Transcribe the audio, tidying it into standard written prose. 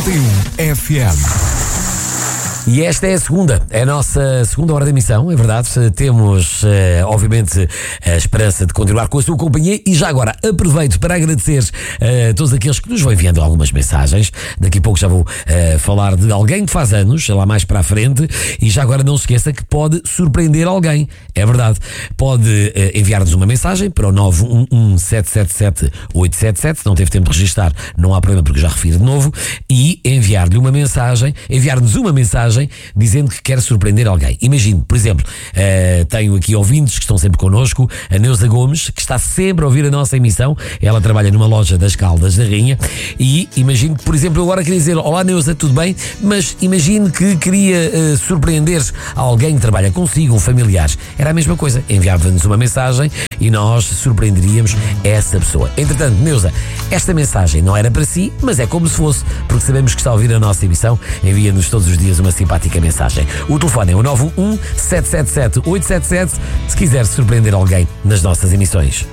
91 FM. E esta é a nossa segunda hora de emissão, é verdade. Temos, obviamente, a esperança de continuar com a sua companhia. E já agora aproveito para agradecer a todos aqueles que nos vão enviando algumas mensagens. Daqui a pouco já vou falar de alguém que faz anos, lá mais para a frente. E já agora não se esqueça que pode surpreender alguém. É verdade. Pode enviar-nos uma mensagem para o 911-777-877. Se não teve tempo de registar, não há problema, porque já refiro de novo. E enviar-nos uma mensagem dizendo que quer surpreender alguém. Imagine, por exemplo, tenho aqui ouvintes que estão sempre connosco, a Neuza Gomes, que está sempre a ouvir a nossa emissão. Ela trabalha numa loja das Caldas da Rainha e imagino que, por exemplo, eu agora queria dizer: olá Neuza, tudo bem? Mas imagine que queria surpreender alguém que trabalha consigo, um familiar. Era a mesma coisa, enviava-nos uma mensagem e nós surpreenderíamos essa pessoa. Entretanto, Neuza, esta mensagem não era para si, mas é como se fosse, porque sabemos que está a ouvir a nossa emissão. Envia-nos todos os dias uma simpática mensagem. O telefone é o 911-777-877 se quiser surpreender alguém nas nossas emissões.